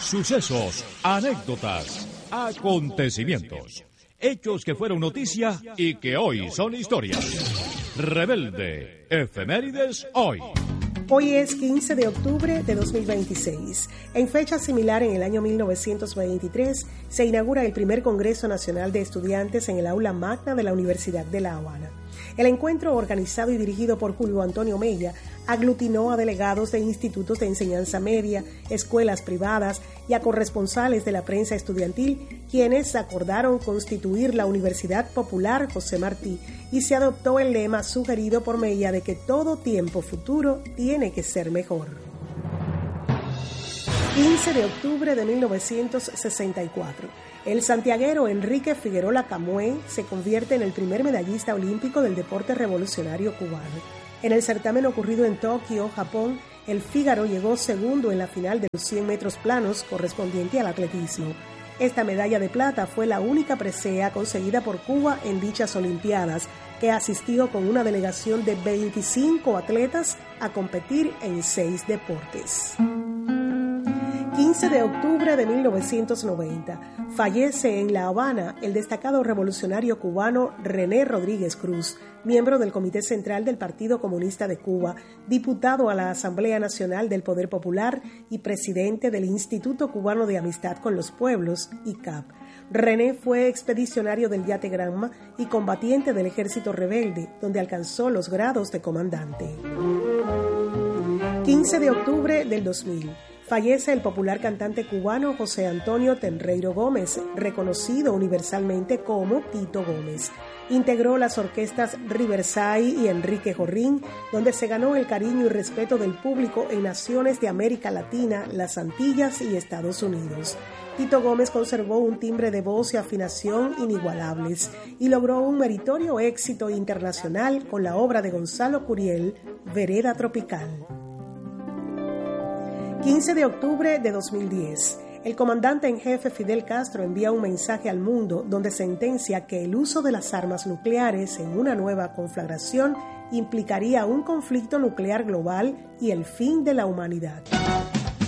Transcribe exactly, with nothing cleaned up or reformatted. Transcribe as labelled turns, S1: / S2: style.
S1: Sucesos, anécdotas, acontecimientos, hechos que fueron noticia y que hoy son historia. Rebelde, efemérides hoy.
S2: Hoy es quince de octubre de dos mil veintiséis. En fecha similar, en el año mil novecientos veintitrés, se inaugura el primer Congreso Nacional de Estudiantes en el aula magna de la Universidad de La Habana. El encuentro, organizado y dirigido por Julio Antonio Mella, aglutinó a delegados de institutos de enseñanza media, escuelas privadas y a corresponsales de la prensa estudiantil, quienes acordaron constituir la Universidad Popular José Martí, y se adoptó el lema sugerido por Mella de que todo tiempo futuro tiene que ser mejor. quince de octubre de mil novecientos sesenta y cuatro. El santiaguero Enrique Figueroa Camué se convierte en el primer medallista olímpico del deporte revolucionario cubano. En el certamen ocurrido en Tokio, Japón, el Fígaro llegó segundo en la final de los cien metros planos correspondiente al atletismo. Esta medalla de plata fue la única presea conseguida por Cuba en dichas Olimpiadas, que asistió con una delegación de veinticinco atletas a competir en seis deportes. quince de octubre de mil novecientos noventa. Fallece en La Habana el destacado revolucionario cubano René Rodríguez Cruz, miembro del Comité Central del Partido Comunista de Cuba, diputado a la Asamblea Nacional del Poder Popular y presidente del Instituto Cubano de Amistad con los Pueblos, I C A P. René fue expedicionario del Yate Granma y combatiente del Ejército Rebelde, donde alcanzó los grados de comandante. quince de octubre del dos mil. Fallece el popular cantante cubano José Antonio Tenreiro Gómez, reconocido universalmente como Tito Gómez. Integró las orquestas Riverside y Enrique Jorrín, donde se ganó el cariño y respeto del público en naciones de América Latina, las Antillas y Estados Unidos. Tito Gómez conservó un timbre de voz y afinación inigualables y logró un meritorio éxito internacional con la obra de Gonzalo Curiel, Vereda Tropical. quince de octubre de dos mil diez. El comandante en jefe Fidel Castro envía un mensaje al mundo donde sentencia que el uso de las armas nucleares en una nueva conflagración implicaría un conflicto nuclear global y el fin de la humanidad.